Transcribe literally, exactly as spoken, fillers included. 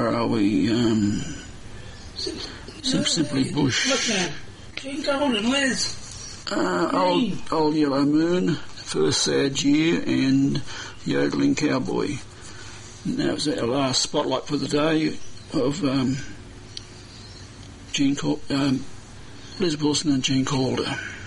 Barrow, we um, Sim- Simply Bush. Look now. Gene Golden, Les. Uh, old, old Yellow Moon, First Sad Year, and Yodeling Cowboy. And that was our last spotlight for the day of um, Gene Cal- um, Les Wilson and Gene Calder.